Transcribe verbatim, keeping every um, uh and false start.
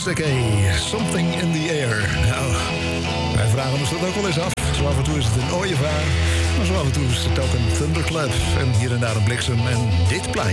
Oké, Something in the Air. Nou, wij vragen ons dat ook wel eens af. Zo af en toe is het een ooievaar, maar zo af en toe is het ook een thunderclap. En hier en daar een bliksem en dit plaatje.